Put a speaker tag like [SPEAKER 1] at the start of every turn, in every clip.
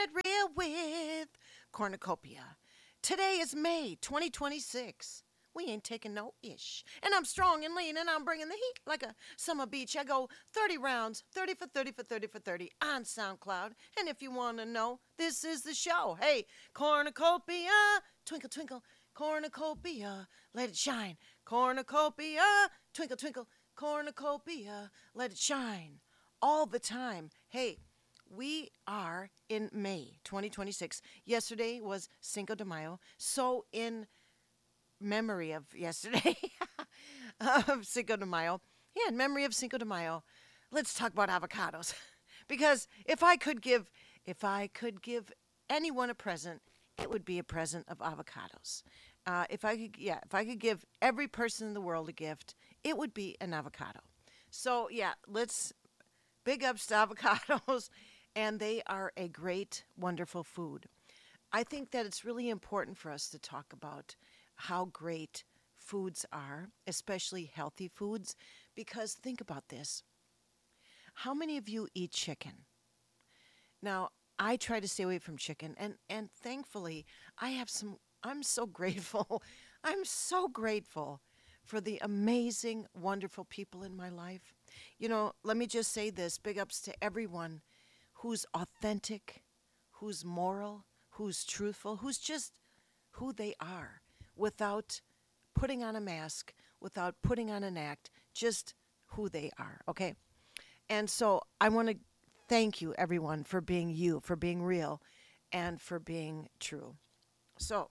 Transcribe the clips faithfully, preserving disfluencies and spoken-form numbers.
[SPEAKER 1] Real with Cornucopia. Today is May twenty twenty-six. We ain't taking no ish. And I'm strong and lean and I'm bringing the heat like a summer beach. I go thirty rounds, thirty for thirty for thirty for thirty on SoundCloud. And if you want to know, this is the show. Hey, Cornucopia, twinkle, twinkle, Cornucopia, let it shine. Cornucopia, twinkle, twinkle, Cornucopia, let it shine. All the time. Hey, we are in May twenty twenty-six. Yesterday was Cinco de Mayo. So, in memory of yesterday, of Cinco de Mayo, yeah, in memory of Cinco de Mayo, let's talk about avocados. Because if I could give, if I could give anyone a present, it would be a present of avocados. Uh, if I could, yeah, if I could give every person in the world a gift, it would be an avocado. So, yeah, let's big ups to avocados. And they are a great, wonderful food. I think that it's really important for us to talk about how great foods are, especially healthy foods, because think about this. How many of you eat chicken? Now, I try to stay away from chicken, and, and thankfully, I have some, I'm so grateful. I'm so grateful for the amazing, wonderful people in my life. You know, let me just say this, big ups to everyone who's authentic, who's moral, who's truthful, who's just who they are without putting on a mask, without putting on an act, just who they are, okay? And so I want to thank you, everyone, for being you, for being real, and for being true. So,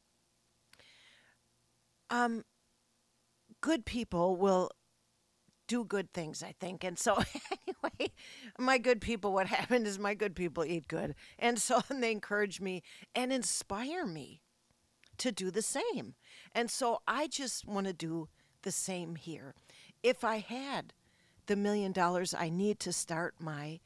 [SPEAKER 1] um, good people will do good things, I think. And so anyway, my good people, what happened is my good people eat good. And so they encourage me and inspire me to do the same. And so I just want to do the same here. If I had the million dollars I need to start my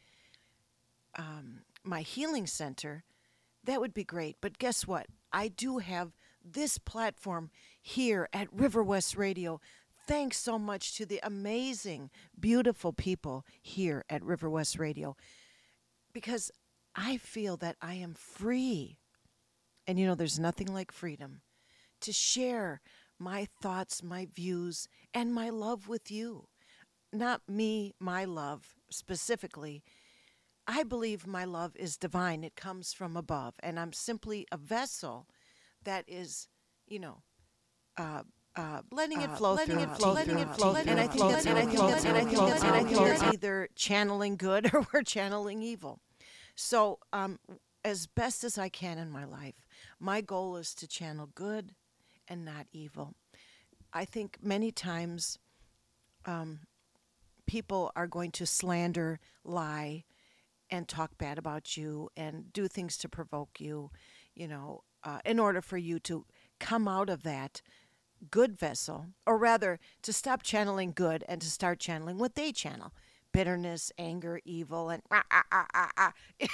[SPEAKER 1] um, my healing center, that would be great. But guess what? I do have this platform here at River West Radio. Thanks so much to the amazing, beautiful people here at River West Radio, because I feel that I am free. And you know, there's nothing like freedom to share my thoughts, my views, and my love with you. Not me, my love specifically. I believe my love is divine. It comes from above. And I'm simply a vessel that is, you know, uh, Uh, letting it flow, letting it flow, letting it flow, and I think that's, and I think that's, and I think that's, and I think that's either channeling good or we're channeling evil. So, um, as best as I can in my life, my goal is to channel good and not evil. I think many times, um, people are going to slander, lie, and talk bad about you and do things to provoke you, you know, uh, in order for you to come out of that good vessel, or rather to stop channeling good and to start channeling what they channel: bitterness, anger, evil, and ah, ah, ah, ah, ah.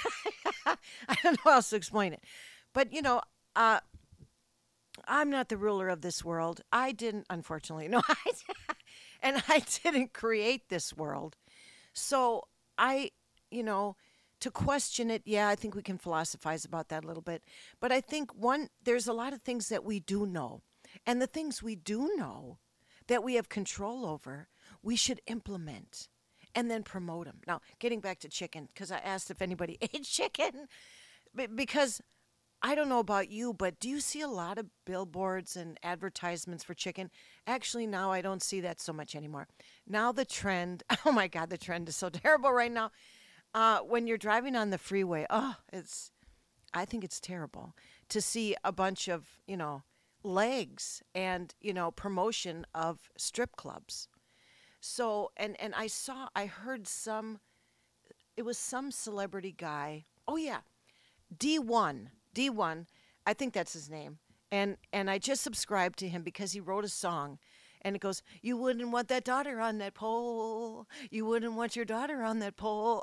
[SPEAKER 1] I don't know how else to explain it. But, you know, uh, I'm not the ruler of this world. I didn't, unfortunately, no, I, and I didn't create this world. So I, you know, to question it, yeah, I think we can philosophize about that a little bit. But I think, one, there's a lot of things that we do know. And the things we do know that we have control over, we should implement and then promote them. Now, getting back to chicken, because I asked if anybody ate chicken, because I don't know about you, but do you see a lot of billboards and advertisements for chicken? Actually, now I don't see that so much anymore. Now the trend, oh my God, the trend is so terrible right now. Uh, when you're driving on the freeway, oh, it's, I think it's terrible to see a bunch of, you know, legs and, you know, promotion of strip clubs. So, and and I saw, I heard some, it was some celebrity guy. Oh yeah, D one, D one, I think that's his name. And and I just subscribed to him because he wrote a song, and it goes, "You wouldn't want that daughter on that pole. You wouldn't want your daughter on that pole."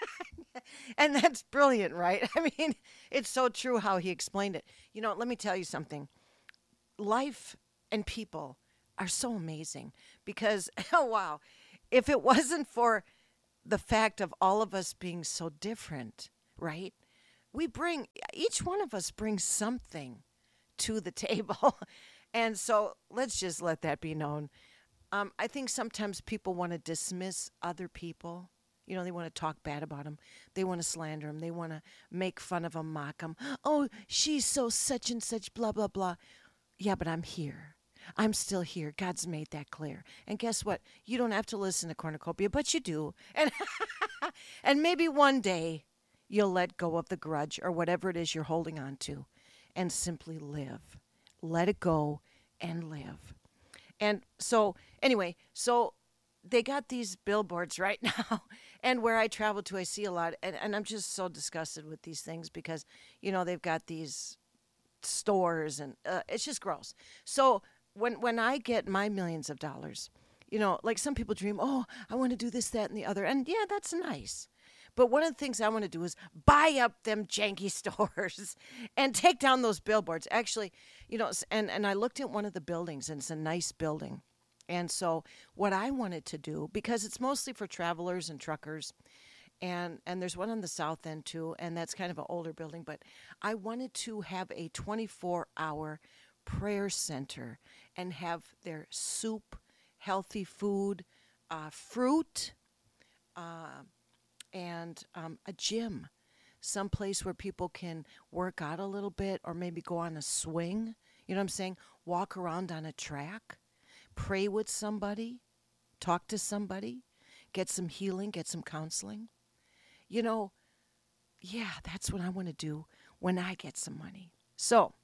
[SPEAKER 1] And that's brilliant, right? I mean, it's so true how he explained it. You know, let me tell you something. Life and people are so amazing because, oh, wow, if it wasn't for the fact of all of us being so different, right? we bring, each one of us brings something to the table. And so let's just let that be known. Um, I think sometimes people want to dismiss other people. You know, they want to talk bad about them. They want to slander them. They want to make fun of them, mock them. Oh, she's so such and such, blah, blah, blah. Yeah, but I'm here. I'm still here. God's made that clear. And guess what? You don't have to listen to cornucopia, but you do. And and maybe one day you'll let go of the grudge or whatever it is you're holding on to and simply live. Let it go and live. And so, anyway, so they got these billboards right now. And where I travel to, I see a lot. And, and I'm just so disgusted with these things because, you know, they've got these stores and uh, it's just gross. So when when I get my millions of dollars, you know, like some people dream, oh, I want to do this, that, and the other. And yeah, that's nice. But one of the things I want to do is buy up them janky stores and take down those billboards. Actually, you know, and, and I looked at one of the buildings, and it's a nice building. And so what I wanted to do, because it's mostly for travelers and truckers, and, and there's one on the south end too, and that's kind of an older building, but I wanted to have a twenty-four hour prayer center and have their soup, healthy food, uh, fruit, uh, and um, a gym, someplace where people can work out a little bit or maybe go on a swing. You know what I'm saying? Walk around on a track, pray with somebody, talk to somebody, get some healing, get some counseling. You know, yeah, that's what I want to do when I get some money. So,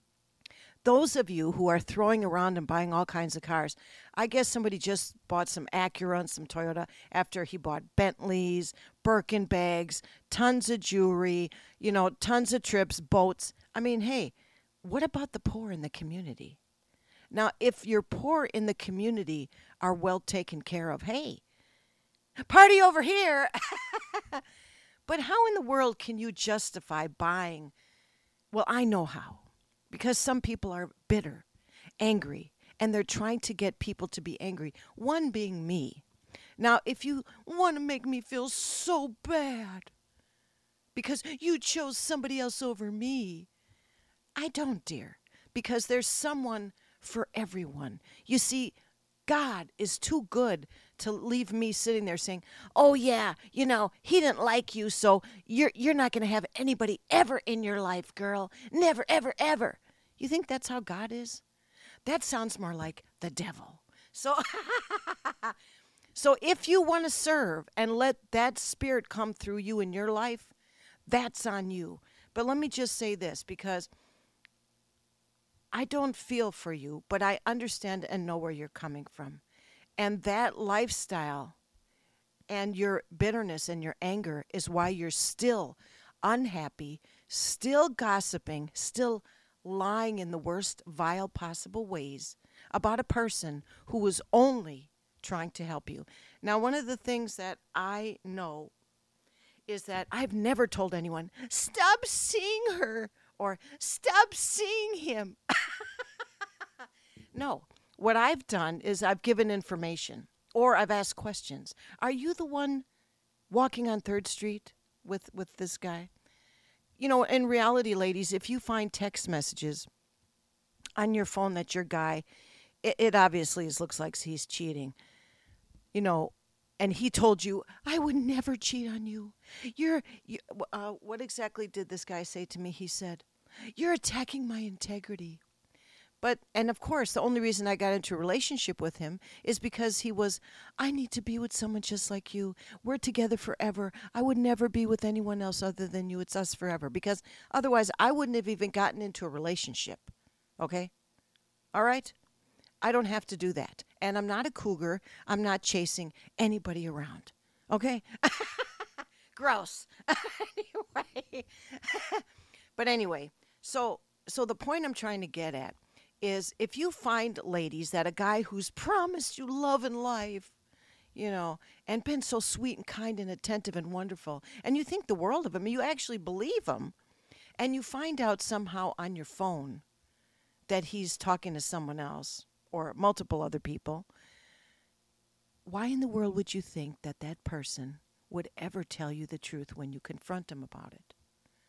[SPEAKER 1] those of you who are throwing around and buying all kinds of cars, I guess somebody just bought some Acura and some Toyota after he bought Bentleys, Birkin bags, tons of jewelry, you know, tons of trips, boats. I mean, hey, what about the poor in the community? Now, if your poor in the community are well taken care of, hey, party over here. But how in the world can you justify buying? Well, I know how. Because some people are bitter, angry, and they're trying to get people to be angry, one being me. Now, if you want to make me feel so bad because you chose somebody else over me, I don't, dear, because there's someone for everyone. You see, God is too good to leave me sitting there saying, oh, yeah, you know, he didn't like you, so you're, you're not going to have anybody ever in your life, girl. Never, ever, ever. You think that's how God is? That sounds more like the devil. So, so if you want to serve and let that spirit come through you in your life, that's on you. But let me just say this, because I don't feel for you, but I understand and know where you're coming from. And that lifestyle and your bitterness and your anger is why you're still unhappy, still gossiping, still lying in the worst, vile possible ways about a person who was only trying to help you. Now, one of the things that I know is that I've never told anyone, stop seeing her or stop seeing him. No, what I've done is I've given information or I've asked questions. Are you the one walking on third Street with, with this guy? You know, in reality, ladies, if you find text messages on your phone that your guy, it, it obviously is, looks like he's cheating, you know, and he told you, I would never cheat on you. You're, you, uh, what exactly did this guy say to me? He said, you're attacking my integrity. But, and of course, the only reason I got into a relationship with him is because he was, I need to be with someone just like you. We're together forever. I would never be with anyone else other than you. It's us forever. Because otherwise, I wouldn't have even gotten into a relationship. Okay? All right? I don't have to do that. And I'm not a cougar. I'm not chasing anybody around. Okay? Gross. Anyway. But anyway, so so the point I'm trying to get at is if you find, ladies, that a guy who's promised you love and life, you know, and been so sweet and kind and attentive and wonderful, and you think the world of him, you actually believe him, and you find out somehow on your phone that he's talking to someone else or multiple other people, why in the world would you think that that person would ever tell you the truth when you confront him about it?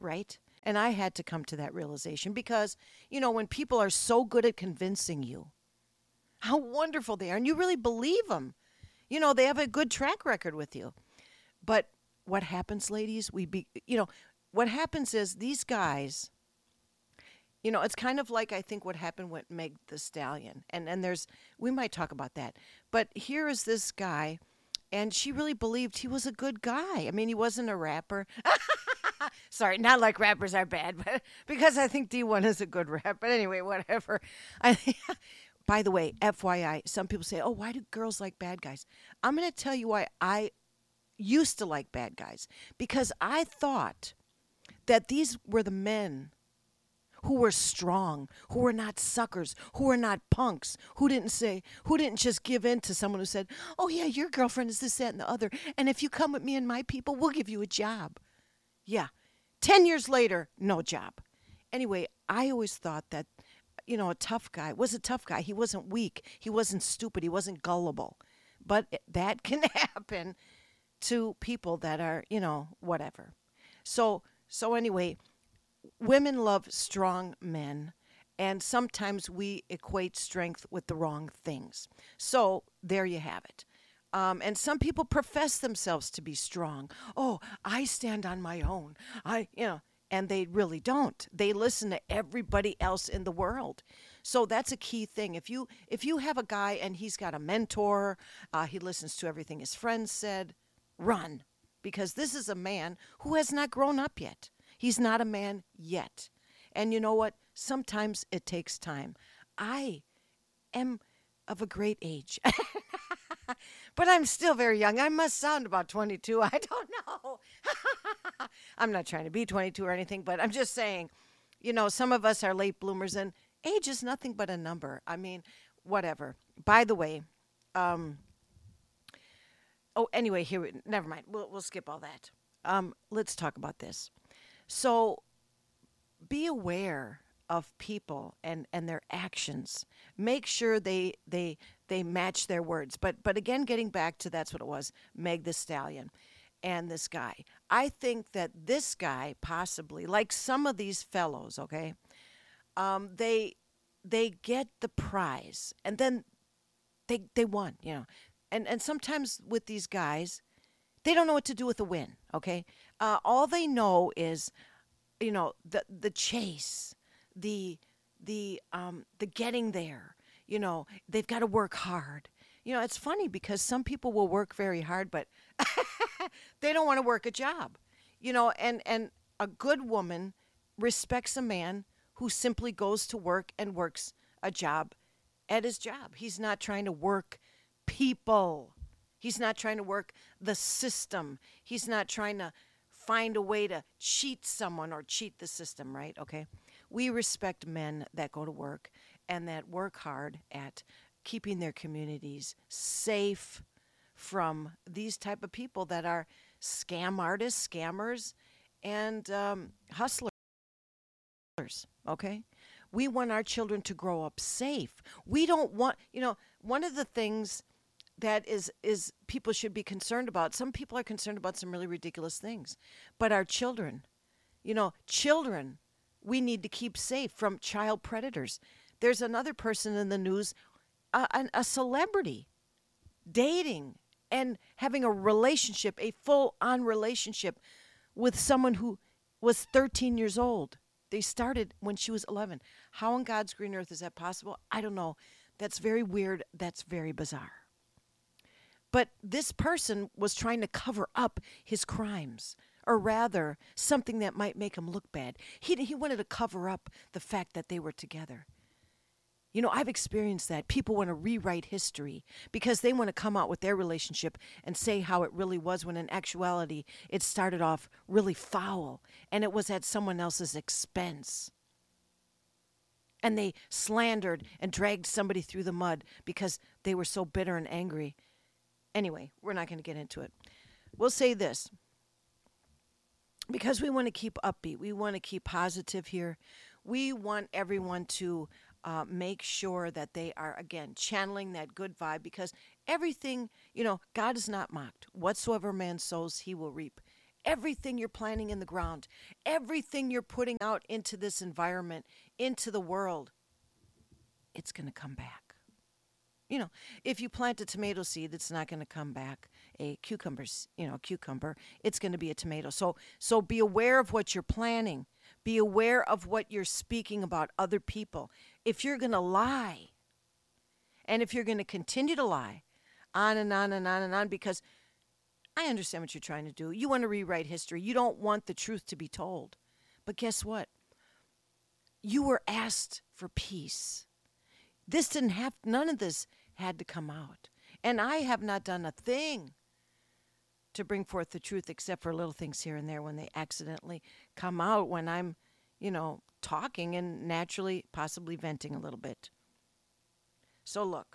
[SPEAKER 1] right? And I had to come to that realization because, you know, when people are so good at convincing you how wonderful they are, and you really believe them, you know, they have a good track record with you. But what happens, ladies? We be, you know, what happens is these guys, you know, it's kind of like I think what happened with Meg the Stallion. And and there's we might talk about that. But here is this guy, and she really believed he was a good guy. I mean, he wasn't a rapper. Sorry, not like rappers are bad, but because I think D one is a good rap. But anyway, whatever. I By the way, F Y I, some people say, "Oh, why do girls like bad guys?" I'm going to tell you why I used to like bad guys, because I thought that these were the men who were strong, who were not suckers, who were not punks, who didn't say, who didn't just give in to someone who said, "Oh yeah, your girlfriend is this, that, and the other, and if you come with me and my people, we'll give you a job." Yeah. Ten years later, no job. Anyway, I always thought that, you know, a tough guy was a tough guy. He wasn't weak. He wasn't stupid. He wasn't gullible. But it- that can happen to people that are, you know, whatever. So, so anyway, women love strong men, and sometimes we equate strength with the wrong things. So there you have it. Um, and some people profess themselves to be strong. Oh, I stand on my own. I, you know, and they really don't. They listen to everybody else in the world. So that's a key thing. If you if you have a guy and he's got a mentor, uh, he listens to everything his friends said, run, because this is a man who has not grown up yet. He's not a man yet. And you know what? Sometimes it takes time. I am of a great age. But I'm still very young. I must sound about twenty-two. I don't know. I'm not trying to be twenty-two or anything, but I'm just saying, you know, some of us are late bloomers, and age is nothing but a number. I mean, whatever. By the way, um, oh, anyway, here, we- never mind. We'll, we'll skip all that. Um, let's talk about this. So be aware of people and, and their actions. Make sure they they they match their words. But but again, getting back to that's what it was, Meg the Stallion and this guy. I think that this guy possibly, like some of these fellows, okay, um, they they get the prize and then they they won, you know. And and sometimes with these guys, they don't know what to do with the win, okay? Uh, all they know is, you know, the the chase, the the um the getting there. You know, they've got to work hard. You know, it's funny because some people will work very hard, but they don't want to work a job. You know, and and a good woman respects a man who simply goes to work and works a job at his job. He's not trying to work people. He's not trying to work the system. He's not trying to find a way to cheat someone or cheat the system, right? Okay. We respect men that go to work and that work hard at keeping their communities safe from these type of people that are scam artists, scammers, and um, hustlers. Okay. We want our children to grow up safe. We don't want, you know, one of the things that is is people should be concerned about. Some people are concerned about some really ridiculous things, but our children, you know, children, we need to keep safe from child predators. There's another person in the news, a, a, a celebrity, dating and having a relationship, a full-on relationship with someone who was thirteen years old. They started when she was eleven. How on God's green earth is that possible? I don't know. That's very weird. That's very bizarre. But this person was trying to cover up his crimes, or rather, something that might make him look bad. He, he wanted to cover up the fact that they were together. You know, I've experienced that. People want to rewrite history because they want to come out with their relationship and say how it really was, when in actuality, it started off really foul and it was at someone else's expense. And they slandered and dragged somebody through the mud because they were so bitter and angry. Anyway, we're not going to get into it. We'll say this. Because we want to keep upbeat, we want to keep positive here. We want everyone to uh, make sure that they are, again, channeling that good vibe, because everything, you know, God is not mocked. Whatsoever man sows, he will reap. everything you're planting in the ground, everything you're putting out into this environment, into the world, it's going to come back. You know, if you plant a tomato seed, it's not going to come back a cucumber, you know, cucumber. It's going to be a tomato. So, so be aware of what you're planting. Be aware of what you're speaking about other people. If you're going to lie, and if you're going to continue to lie, on and on and on and on, because I understand what you're trying to do. You want to rewrite history. You don't want the truth to be told. But guess what? You were asked for peace. This didn't have, none of this had to come out. And I have not done a thing to bring forth the truth except for little things here and there when they accidentally come out when I'm, you know, talking and naturally possibly venting a little bit. So look,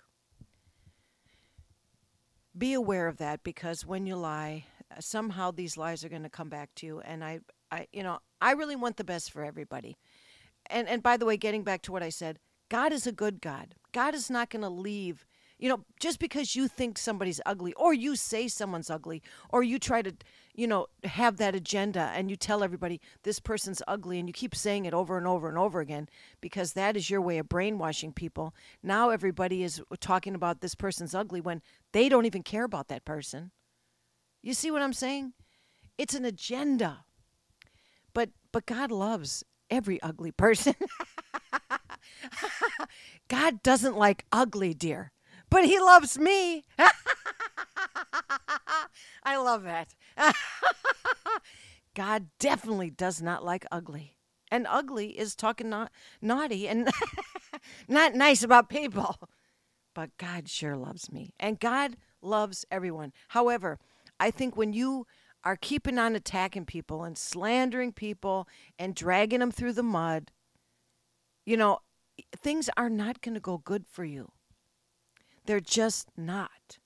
[SPEAKER 1] be aware of that, because when you lie, somehow these lies are going to come back to you. And I, I, you know, I really want the best for everybody. And and by the way, getting back to what I said, God is a good God. God is not going to leave. You know, just because you think somebody's ugly, or you say someone's ugly, or you try to, you know, have that agenda and you tell everybody this person's ugly and you keep saying it over and over and over again because that is your way of brainwashing people. Now everybody is talking about this person's ugly when they don't even care about that person. You see what I'm saying? It's an agenda. But but God loves every ugly person. God doesn't like ugly, dear. But he loves me. I love that. God definitely does not like ugly. And ugly is talking na- naughty and not nice about people. But God sure loves me. And God loves everyone. However, I think when you are keeping on attacking people and slandering people and dragging them through the mud, you know, things are not going to go good for you. They're just not.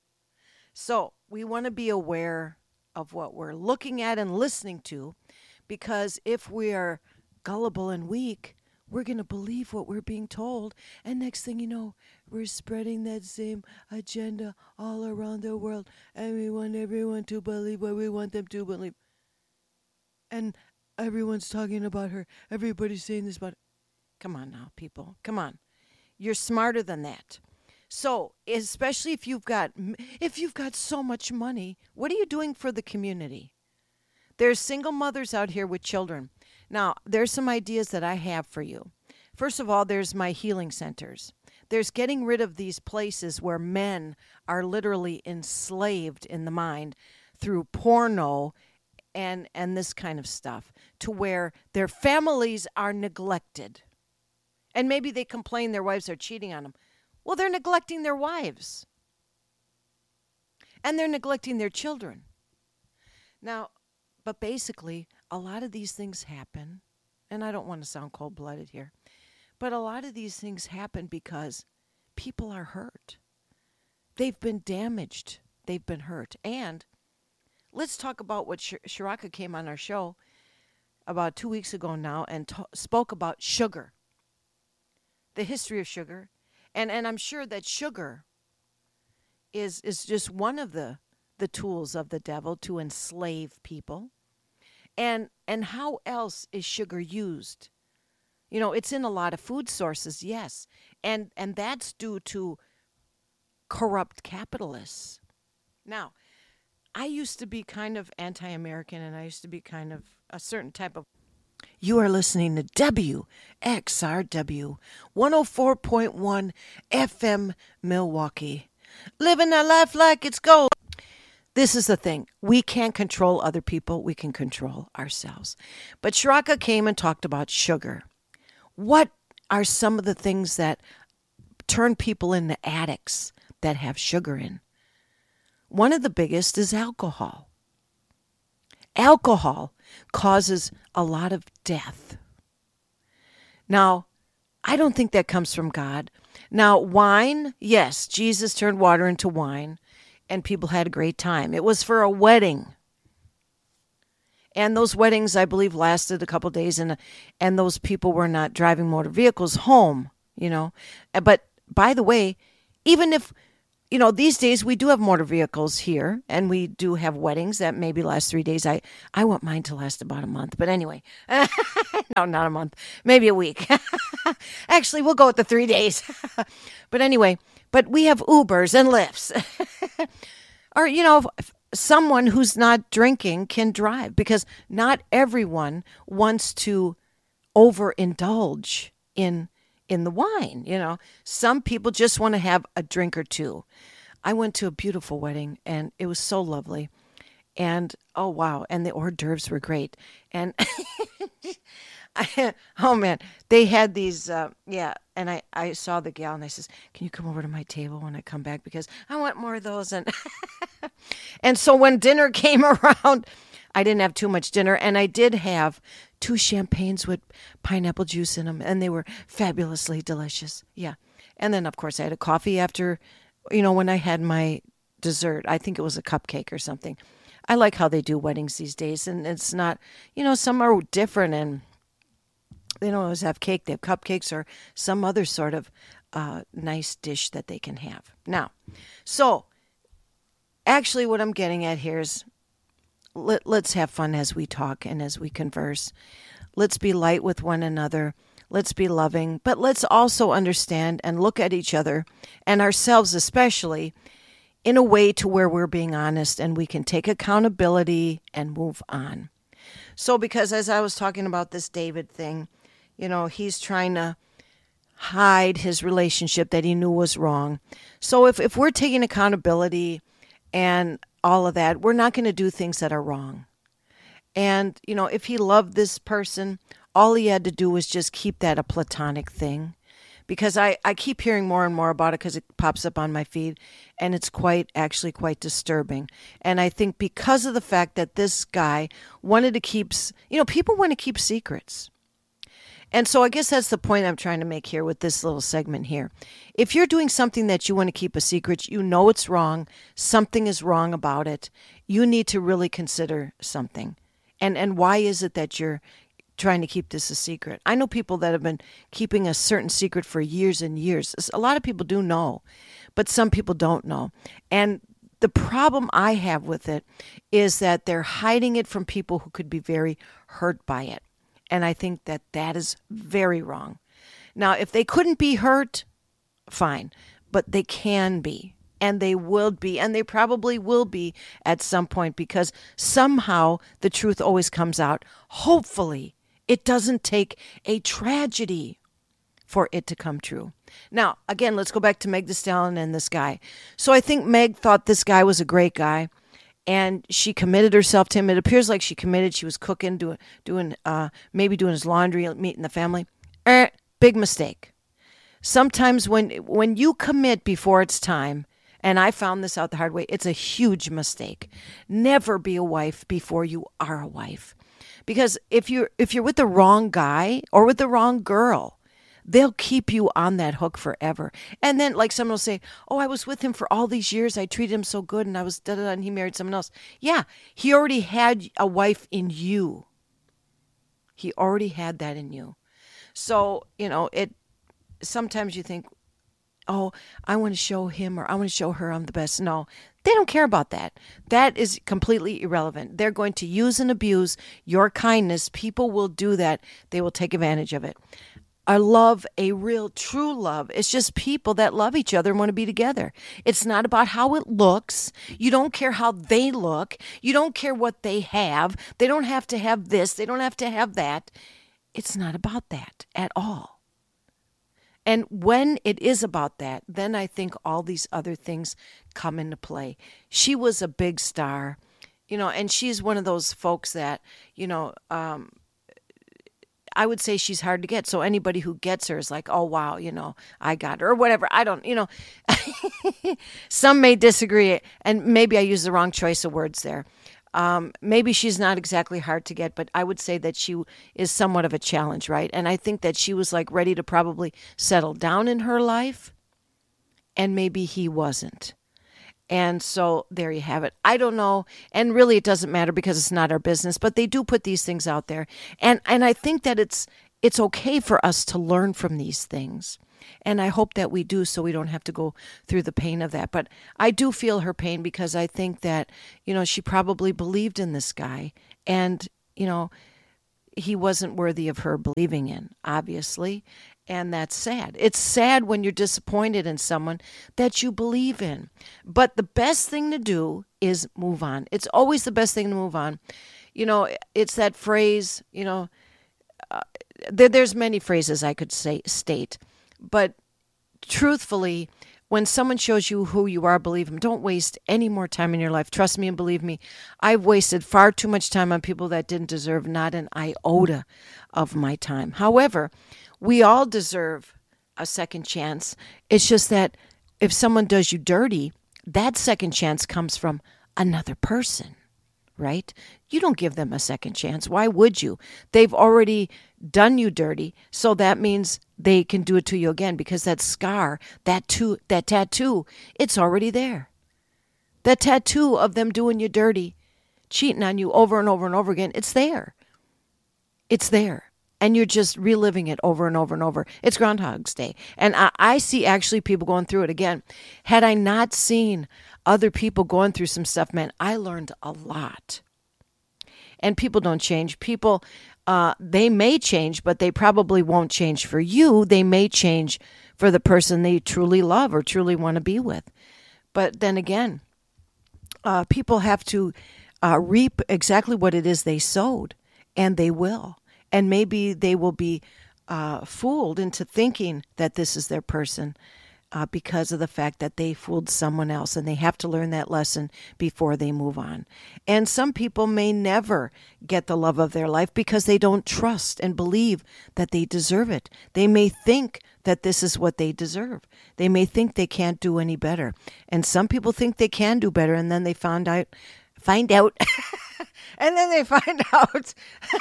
[SPEAKER 1] So we want to be aware of what we're looking at and listening to, because if we are gullible and weak, we're going to believe what we're being told. And next thing you know, we're spreading that same agenda all around the world. And we want everyone to believe what we want them to believe. And everyone's talking about her. Everybody's saying this about her. Come on now, people. Come on. You're smarter than that. So, especially if you've got if you've got so much money, what are you doing for the community? There's single mothers out here with children. Now, there's some ideas that I have for you. First of all, there's my healing centers. There's getting rid of these places where men are literally enslaved in the mind through porno and and this kind of stuff, to where their families are neglected. And maybe they complain their wives are cheating on them. Well, they're neglecting their wives. And they're neglecting their children. Now, but basically, a lot of these things happen, and I don't want to sound cold-blooded here, but a lot of these things happen because people are hurt. They've been damaged. They've been hurt. And let's talk about what Sh- Shiraka came on our show about two weeks ago now and t- spoke about sugar, the history of sugar. And and I'm sure that sugar is is just one of the, the tools of the devil to enslave people. And and how else is sugar used? You know, it's in a lot of food sources, yes. And and that's due to corrupt capitalists. Now, I used to be kind of anti-American, and I used to be kind of a certain type of... You are listening to W X R W one oh four point one F M Milwaukee. Living a life like it's gold. This is the thing. We can't control other people. We can control ourselves. But Shiraka came and talked about sugar. What are some of the things that turn people into addicts that have sugar in? One of the biggest is alcohol. Alcohol causes a lot of death. Now, I don't think that comes from God. Now, wine, yes, Jesus turned water into wine, and people had a great time. It was for a wedding. And those weddings, I believe, lasted a couple days, and and those people were not driving motor vehicles home, you know. But by the way, even if you know, these days we do have motor vehicles here, and we do have weddings that maybe last three days. I, I want mine to last about a month, but anyway, no, not a month, maybe a week. Actually, we'll go with the three days. But anyway, but we have Ubers and Lyfts. Or, you know, someone who's not drinking can drive, because not everyone wants to overindulge in in the wine. You know, some people just want to have a drink or two. I went to a beautiful wedding, and it was so lovely. And oh wow, and the hors d'oeuvres were great. And I, oh man, they had these. Uh, yeah, and I I saw the gal, and I says, "Can you come over to my table when I come back, because I want more of those." And and so when dinner came around, I didn't have too much dinner, and I did have two champagnes with pineapple juice in them, and they were fabulously delicious. Yeah. And then, of course, I had a coffee after, you know, when I had my dessert. I think it was a cupcake or something. I like how they do weddings these days, and it's not, you know, some are different, and they don't always have cake. They have cupcakes or some other sort of uh, nice dish that they can have. Now, so actually what I'm getting at here is, Let, let's have fun as we talk and as we converse. Let's be light with one another. Let's be loving. But let's also understand and look at each other, and ourselves especially, in a way to where we're being honest and we can take accountability and move on. So because as I was talking about this David thing, you know, he's trying to hide his relationship that he knew was wrong. So if, if we're taking accountability and all of that, we're not going to do things that are wrong. And, you know, if he loved this person, all he had to do was just keep that a platonic thing. Because I, I keep hearing more and more about it because it pops up on my feed, and it's quite, actually quite disturbing. And I think because of the fact that this guy wanted to keep, you know, people want to keep secrets. And so I guess that's the point I'm trying to make here with this little segment here. If you're doing something that you want to keep a secret, you know it's wrong, something is wrong about it, you need to really consider something. And and why is it that you're trying to keep this a secret? I know people that have been keeping a certain secret for years and years. A lot of people do know, but some people don't know. And the problem I have with it is that they're hiding it from people who could be very hurt by it. And I think that that is very wrong. Now, if they couldn't be hurt, fine, but they can be, and they will be, and they probably will be at some point, because somehow the truth always comes out. Hopefully, it doesn't take a tragedy for it to come true. Now, again, let's go back to Meg Thee Stallion and this guy. So I think Meg thought this guy was a great guy, and she committed herself to him. It appears like she committed. She was cooking, doing, doing, uh, maybe doing his laundry, meeting the family. Er, big mistake. Sometimes when when you commit before it's time, and I found this out the hard way, it's a huge mistake. Never be a wife before you are a wife, because if you're if you're with the wrong guy or with the wrong girl, they'll keep you on that hook forever. And then, like, someone will say, oh, I was with him for all these years. I treated him so good, and I was da-da-da, and he married someone else. Yeah, he already had a wife in you. He already had that in you. So, you know, it. Sometimes you think, oh, I want to show him or I want to show her I'm the best. No, they don't care about that. That is completely irrelevant. They're going to use and abuse your kindness. People will do that. They will take advantage of it. A love, a real true love, it's just people that love each other and want to be together. It's not about how it looks. You don't care how they look. You don't care what they have. They don't have to have this. They don't have to have that. It's not about that at all. And when it is about that, then I think all these other things come into play. She was a big star, you know, and she's one of those folks that, you know, um, I would say she's hard to get. So anybody who gets her is like, oh, wow, you know, I got her or whatever. I don't, you know, some may disagree. And maybe I use the wrong choice of words there. Um, maybe she's not exactly hard to get, but I would say that she is somewhat of a challenge, right? And I think that she was like ready to probably settle down in her life, and maybe he wasn't. And so there you have it. I don't know. And really it doesn't matter because it's not our business, but they do put these things out there. And and I think that it's it's okay for us to learn from these things. And I hope that we do so we don't have to go through the pain of that. But I do feel her pain because I think that, you know, she probably believed in this guy. And, you know, he wasn't worthy of her believing in, obviously. And that's sad. It's sad when you're disappointed in someone that you believe in. But the best thing to do is move on. It's always the best thing to move on. You know, it's that phrase, you know, uh, there, there's many phrases I could say state. But truthfully, when someone shows you who you are, believe them. Don't waste any more time in your life. Trust me and believe me. I've wasted far too much time on people that didn't deserve not an iota of my time. However, we all deserve a second chance. It's just that if someone does you dirty, that second chance comes from another person, right? You don't give them a second chance. Why would you? They've already done you dirty, so that means they can do it to you again because that scar, that to, that tattoo, it's already there. That tattoo of them doing you dirty, cheating on you over and over and over again, it's there. It's there. And you're just reliving it over and over and over. It's Groundhog's Day. And I, I see actually people going through it again. Had I not seen other people going through some stuff, man, I learned a lot. And people don't change. People, uh, they may change, but they probably won't change for you. They may change for the person they truly love or truly want to be with. But then again, uh, people have to uh, reap exactly what it is they sowed, and they will. And maybe they will be uh, fooled into thinking that this is their person uh, because of the fact that they fooled someone else, and they have to learn that lesson before they move on. And some people may never get the love of their life because they don't trust and believe that they deserve it. They may think that this is what they deserve. They may think they can't do any better. And some people think they can do better, and then they found out, find out... And then they find out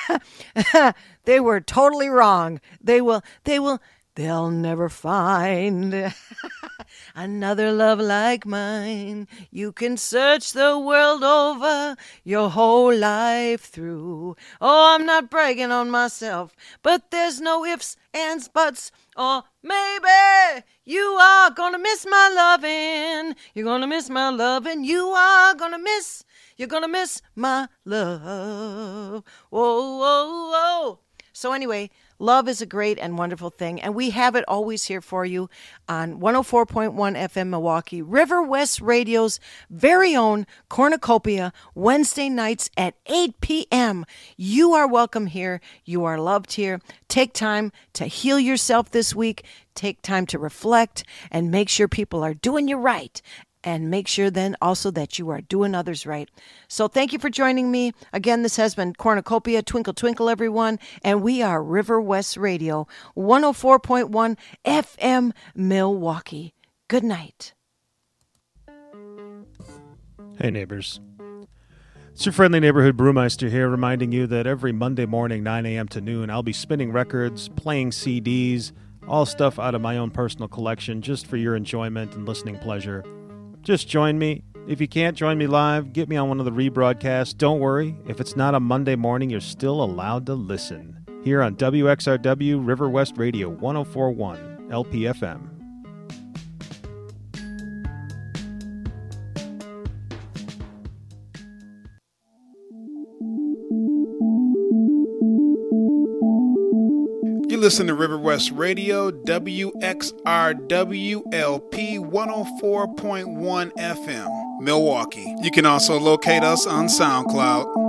[SPEAKER 1] they were totally wrong. They will, they will, they'll never find another love like mine. You can search the world over your whole life through. Oh, I'm not bragging on myself, but there's no ifs, ands, buts, or maybe you are gonna miss my loving. You're gonna miss my loving. You are gonna miss You're going to miss my love. Whoa, whoa, whoa. So anyway, love is a great and wonderful thing, and we have it always here for you on one oh four point one F M Milwaukee, River West Radio's very own Cornucopia, Wednesday nights at eight p.m. You are welcome here. You are loved here. Take time to heal yourself this week. Take time to reflect and make sure people are doing you right. And make sure then also that you are doing others right. So thank you for joining me. Again, this has been Cornucopia. Twinkle, twinkle, everyone. And we are River West Radio, one oh four point one F M Milwaukee. Good night.
[SPEAKER 2] Hey, neighbors. It's your friendly neighborhood brewmeister here, reminding you that every Monday morning, nine a.m. to noon, I'll be spinning records, playing C Ds, all stuff out of my own personal collection, just for your enjoyment and listening pleasure. Just join me. If you can't join me live, get me on one of the rebroadcasts. Don't worry. If it's not a Monday morning, you're still allowed to listen. Here on W X R W River West Radio one oh four point one L P F M.
[SPEAKER 3] You listen to River West Radio, W X R W L P one oh four point one F M, Milwaukee. You can also locate us on SoundCloud.